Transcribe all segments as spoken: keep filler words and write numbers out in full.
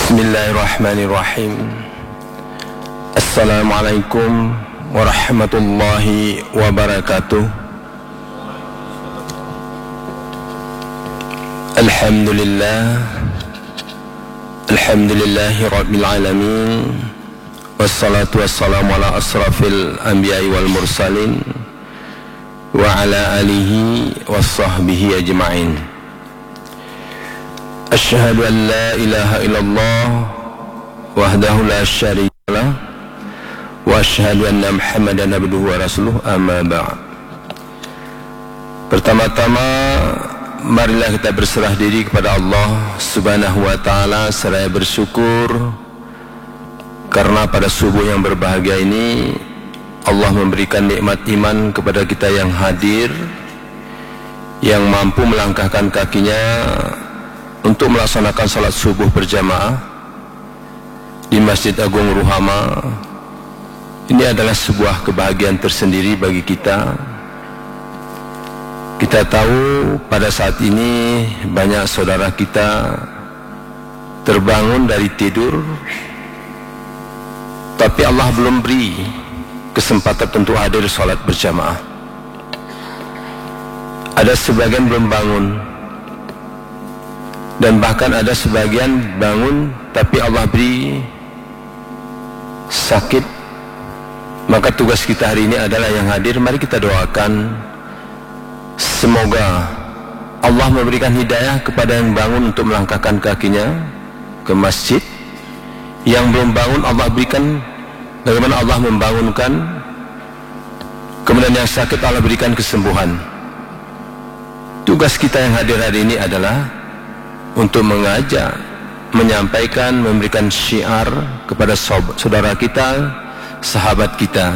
Bismillahirrahmanirrahim. Assalamualaikum warahmatullahi wabarakatuh. Alhamdulillah, Alhamdulillahi rabbil alamin. Wassalatu wassalamu ala asrafil anbiya'i wal mursalin wa ala alihi wassahbihi ajma'in. Asyhadu an la ilaha illallah wahdahu la syarika lah wa asyhadu anna Muhammadan abduhu wa rasuluh, amma ba'd. Pertama-tama marilah kita berserah diri kepada Allah Subhanahu wa taala seraya bersyukur karena pada subuh yang berbahagia ini Allah memberikan nikmat iman kepada kita yang hadir, yang mampu melangkahkan kakinya untuk melaksanakan salat subuh berjamaah di Masjid Agung Ruhama. Ini adalah sebuah kebahagiaan tersendiri bagi kita. Kita tahu pada saat ini banyak saudara kita terbangun dari tidur, tapi Allah belum beri kesempatan untuk hadir salat berjamaah. Ada sebagian belum bangun, dan bahkan ada sebagian bangun tapi Allah beri sakit. Maka tugas kita hari ini adalah yang hadir, mari kita doakan semoga Allah memberikan hidayah kepada yang bangun untuk melangkahkan kakinya ke masjid. Yang belum bangun Allah berikan bagaimana Allah membangunkan, kemudian yang sakit Allah berikan kesembuhan. Tugas kita yang hadir hari ini adalah untuk mengajak, menyampaikan, memberikan syiar kepada saudara kita, sahabat kita.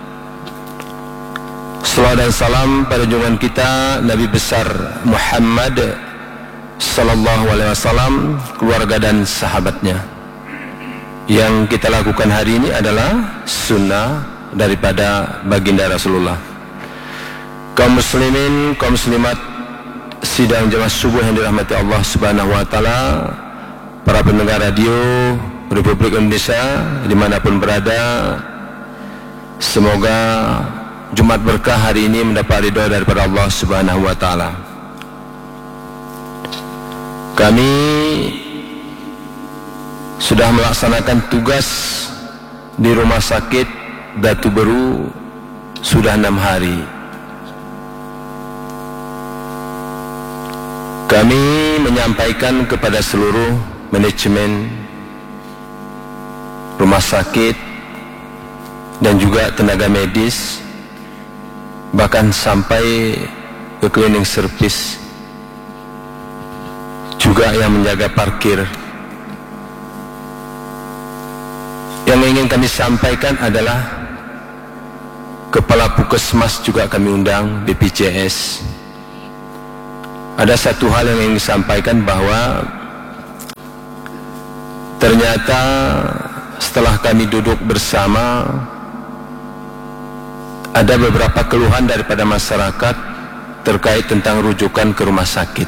Salawat dan salam pada junjungan kita Nabi besar Muhammad sallallahu alaihi wasallam, keluarga dan sahabatnya. Yang kita lakukan hari ini adalah sunnah daripada baginda Rasulullah. Kaum muslimin, kaum muslimat sidang jamaah subuh yang dirahmati Allah Subhanahu wa taala, para pendengar radio Republik Indonesia dimanapun berada, semoga Jumat berkah hari ini mendapat ridha daripada Allah Subhanahu wa taala. Kami sudah melaksanakan tugas di rumah sakit Datu Beru sudah enam hari. Kami menyampaikan kepada seluruh manajemen rumah sakit dan juga tenaga medis, bahkan sampai ke cleaning service, juga yang menjaga parkir. Yang ingin kami sampaikan adalah Kepala Puskesmas juga kami undang, B P J S. Ada satu hal yang ingin disampaikan, bahwa ternyata setelah kami duduk bersama, ada beberapa keluhan daripada masyarakat terkait tentang rujukan ke rumah sakit.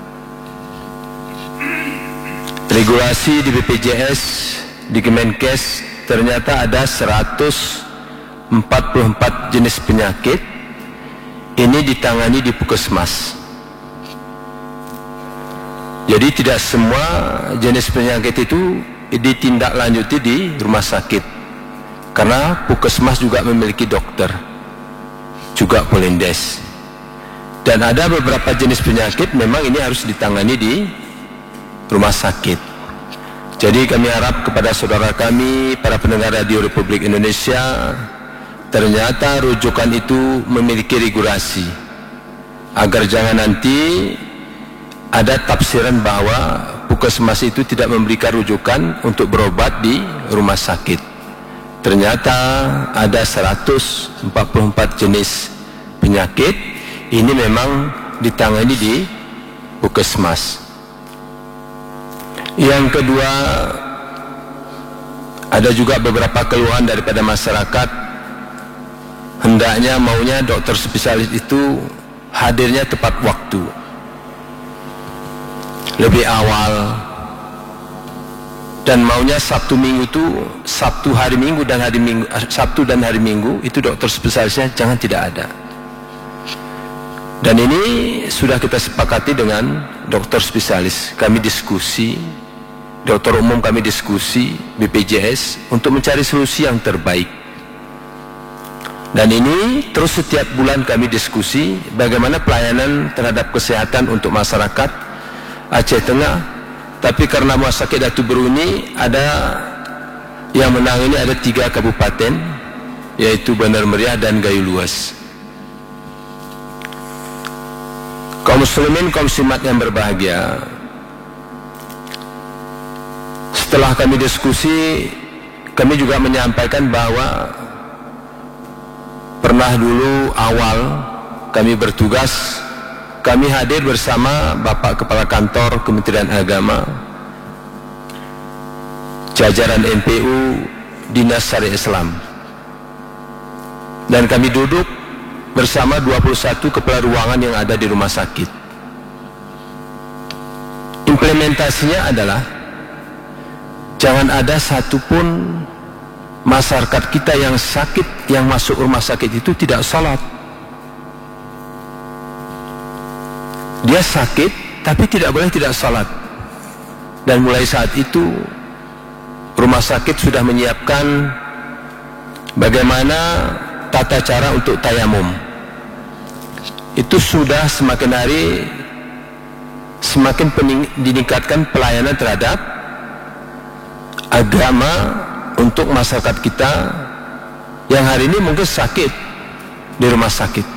Regulasi di B P J S, di Kemenkes, ternyata ada seratus empat puluh empat jenis penyakit. Ini ditangani di puskesmas. Jadi tidak semua jenis penyakit itu ditindaklanjuti di rumah sakit, karena puskesmas juga memiliki dokter, juga polindes. Dan ada beberapa jenis penyakit memang ini harus ditangani di rumah sakit. Jadi kami harap kepada saudara kami, para pendengar radio Republik Indonesia, ternyata rujukan itu memiliki regulasi, agar jangan nanti ada tafsiran bahwa puskesmas itu tidak memberikan rujukan untuk berobat di rumah sakit. Ternyata ada seratus empat puluh empat jenis penyakit, ini memang ditangani di puskesmas. Yang kedua, ada juga beberapa keluhan daripada masyarakat, hendaknya maunya dokter spesialis itu hadirnya tepat waktu, lebih awal, dan maunya Sabtu Minggu itu, Sabtu hari Minggu dan hari Minggu, Sabtu dan hari Minggu itu dokter spesialisnya jangan tidak ada. Dan ini sudah kita sepakati dengan dokter spesialis. Kami diskusi, dokter umum kami diskusi, B P J S untuk mencari solusi yang terbaik. Dan ini terus setiap bulan kami diskusi bagaimana pelayanan terhadap kesehatan untuk masyarakat Aceh Tengah. Tapi karena Rumah Sakit Datu Beru ini ada yang menangani ada tiga kabupaten, yaitu Bandar Meriah dan Gayo Luas. Kaum muslimin, kaum muslimat yang berbahagia, setelah kami diskusi, kami juga menyampaikan bahwa pernah dulu awal kami bertugas, kami hadir bersama Bapak Kepala Kantor Kementerian Agama, jajaran N P U, Dinas Syariah Islam, dan kami duduk bersama dua puluh satu kepala ruangan yang ada di rumah sakit. Implementasinya adalah jangan ada satupun masyarakat kita yang sakit, yang masuk rumah sakit itu tidak salat. Dia sakit tapi tidak boleh tidak salat. Dan mulai saat itu rumah sakit sudah menyiapkan bagaimana tata cara untuk tayamum. Itu sudah semakin hari semakin meningkatkan pelayanan terhadap agama untuk masyarakat kita yang hari ini mungkin sakit di rumah sakit.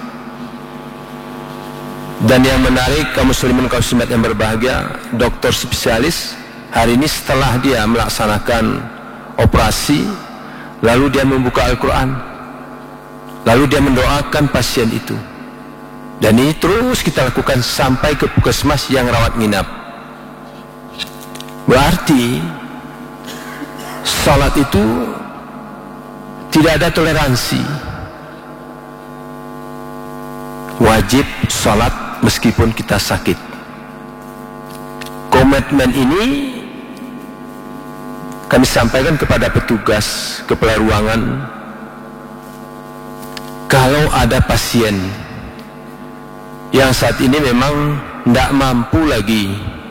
Dan yang menarik, kaum muslimin kaum muslimat yang berbahagia, dokter spesialis hari ini setelah dia melaksanakan operasi, lalu dia membuka Al-Quran, lalu dia mendoakan pasien itu. Dan ini terus kita lakukan sampai ke puskesmas yang rawat nginap. Berarti salat itu tidak ada toleransi. Wajib salat meskipun kita sakit. Komitmen ini kami sampaikan kepada petugas kepala ruangan. Kalau ada pasien yang saat ini memang tidak mampu lagi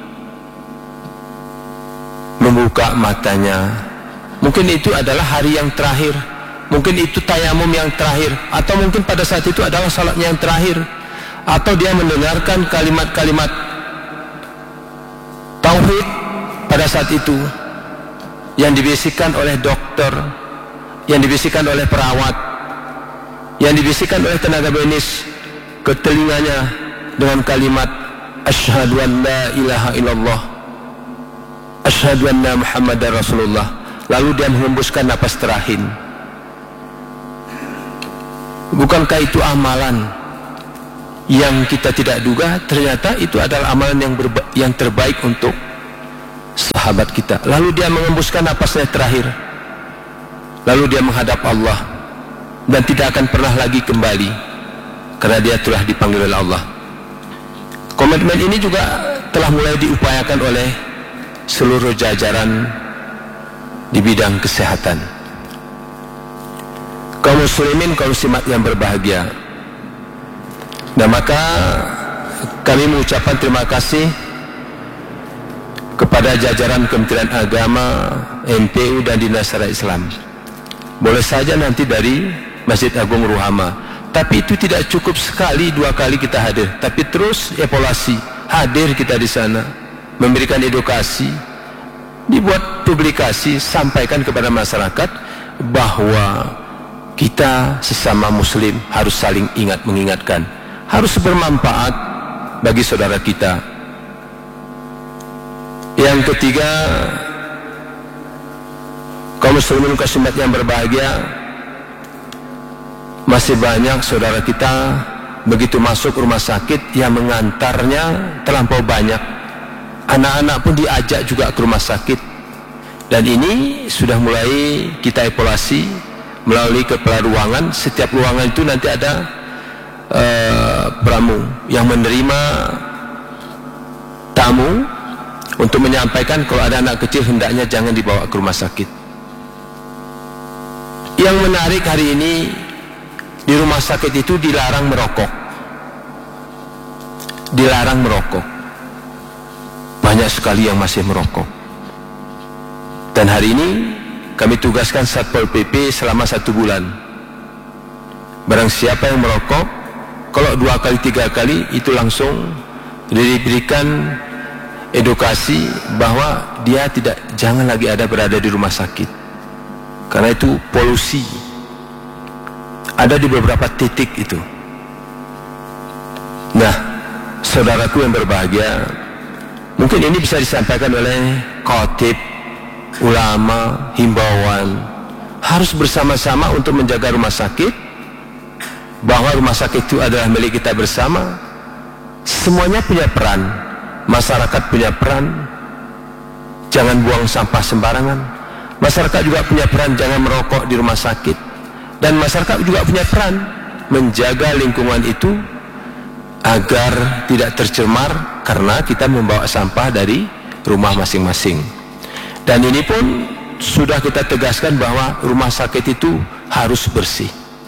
membuka matanya, mungkin itu adalah hari yang terakhir, mungkin itu tayamum yang terakhir, atau mungkin pada saat itu adalah salatnya yang terakhir, atau dia mendengarkan kalimat-kalimat tauhid pada saat itu yang dibisikkan oleh dokter, yang dibisikkan oleh perawat, yang dibisikkan oleh tenaga medis ke telinganya dengan kalimat asyhadu an la ilaha illallah, asyhadu anna muhammadar rasulullah, lalu dia menghembuskan napas terakhir. Bukankah itu amalan yang kita tidak duga, ternyata itu adalah amalan yang, yang terbaik untuk sahabat kita. Lalu dia menghembuskan napasnya terakhir, lalu dia menghadap Allah dan tidak akan pernah lagi kembali karena dia telah dipanggil oleh Allah. Komitmen ini juga telah mulai diupayakan oleh seluruh jajaran di bidang kesehatan. Kaum muslimin, kaum muslimat yang berbahagia, dan maka kami mengucapkan terima kasih kepada jajaran Kementerian Agama, M P U dan Dinas Syariah Islam. Boleh saja nanti dari Masjid Agung Ruhama, tapi itu tidak cukup sekali dua kali kita hadir, tapi terus evaluasi, hadir kita di sana, memberikan edukasi, dibuat publikasi, sampaikan kepada masyarakat bahwa kita sesama muslim harus saling ingat mengingatkan, harus bermanfaat bagi saudara kita. Yang ketiga, kaum muslimin kaum muslimat yang berbahagia, masih banyak saudara kita begitu masuk rumah sakit yang mengantarnya terlampau banyak. Anak-anak pun diajak juga ke rumah sakit, dan ini sudah mulai kita evaluasi melalui kepala ruangan. Setiap ruangan itu nanti ada uh, pramu yang menerima tamu untuk menyampaikan kalau ada anak kecil hendaknya jangan dibawa ke rumah sakit. Yang menarik hari ini, di rumah sakit itu dilarang merokok. Dilarang merokok. Banyak sekali yang masih merokok. Dan hari ini kami tugaskan Satpol P P selama satu bulan. Barang siapa yang merokok, kalau dua kali tiga kali itu langsung diberikan edukasi bahwa dia tidak jangan lagi ada berada di rumah sakit, karena itu polusi ada di beberapa titik itu. Nah, saudaraku yang berbahagia, mungkin ini bisa disampaikan oleh khatib, ulama, himbauan, harus bersama-sama untuk menjaga rumah sakit, bahwa rumah sakit itu adalah milik kita bersama. Semuanya punya peran, masyarakat punya peran, jangan buang sampah sembarangan. Masyarakat juga punya peran, jangan merokok di rumah sakit. Dan masyarakat juga punya peran menjaga lingkungan itu agar tidak tercemar karena kita membawa sampah dari rumah masing-masing. Dan ini pun sudah kita tegaskan bahwa rumah sakit itu harus bersih.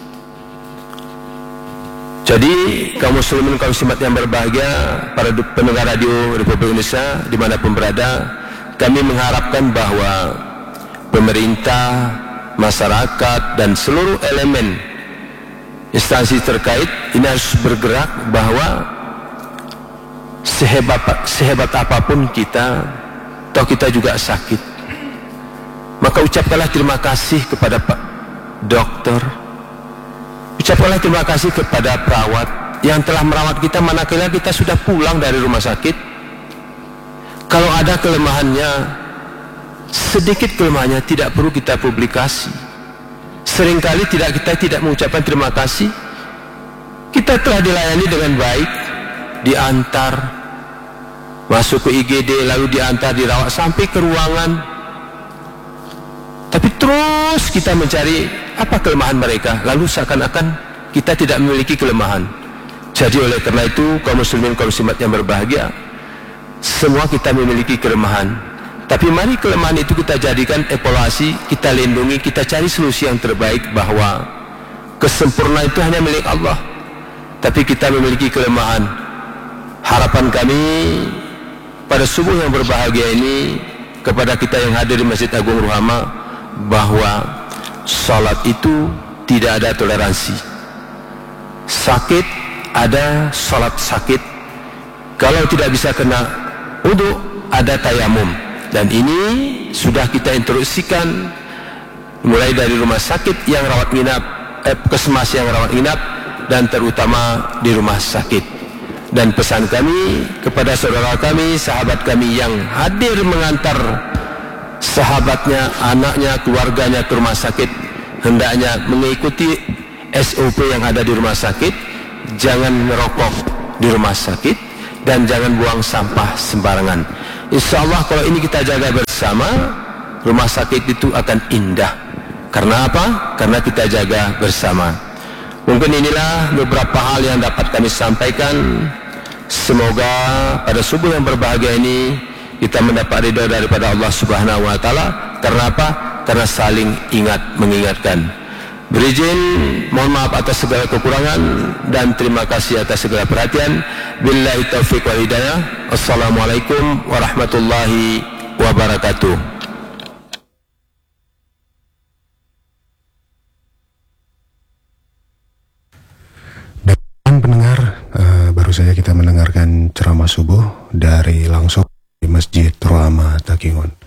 Jadi kaum muslimin, kaum muslimat yang berbahagia, para pendengar radio Republik Indonesia dimanapun berada, kami mengharapkan bahwa pemerintah, masyarakat dan seluruh elemen instansi terkait ini harus bergerak bahwa sehebat, sehebat apapun kita, toh kita juga sakit, maka ucapkanlah terima kasih kepada Pak Dokter, ucapkanlah terima kasih kepada perawat yang telah merawat kita manakala kita sudah pulang dari rumah sakit. Kalau ada kelemahannya, sedikit kelemahannya, tidak perlu kita publikasi. Seringkali tidak kita tidak mengucapkan terima kasih. Kita telah dilayani dengan baik, diantar masuk ke I G D, lalu diantar dirawat sampai ke ruangan. Tapi terus kita mencari apa kelemahan mereka, lalu seakan-akan kita tidak memiliki kelemahan. Jadi oleh karena itu, kaum muslimin, kaum muslimat yang berbahagia, semua kita memiliki kelemahan. Tapi mari kelemahan itu kita jadikan evaluasi, kita lindungi, kita cari solusi yang terbaik, bahwa kesempurnaan itu hanya milik Allah. Tapi kita memiliki kelemahan. Harapan kami pada subuh yang berbahagia ini, kepada kita yang hadir di Masjid Agung Ruhama, bahwa salat itu tidak ada toleransi. Sakit ada salat sakit. Kalau tidak bisa kena wudu, ada tayamum. Dan ini sudah kita instruksikan mulai dari rumah sakit yang rawat inap, eh, puskesmas yang rawat inap, dan terutama di rumah sakit. Dan pesan kami kepada saudara kami, sahabat kami yang hadir mengantar sahabatnya, anaknya, keluarganya ke rumah sakit, hendaknya mengikuti S O P yang ada di rumah sakit. Jangan merokok di rumah sakit dan jangan buang sampah sembarangan. Insya Allah kalau ini kita jaga bersama, rumah sakit itu akan indah. Karena apa? Karena kita jaga bersama. Mungkin inilah beberapa hal yang dapat kami sampaikan. Semoga pada subuh yang berbahagia ini kita mendapat ridha daripada Allah Subhanahu wa taala. Karena apa? Karena saling ingat mengingatkan. Berizin, mohon maaf atas segala kekurangan dan terima kasih atas segala perhatian. Billahi taufiq wal hidayah. Assalamualaikum warahmatullahi wabarakatuh. Dan pendengar, uh, baru saja kita mendengarkan ceramah subuh dari langsung di Masjid Ruhama Takingon.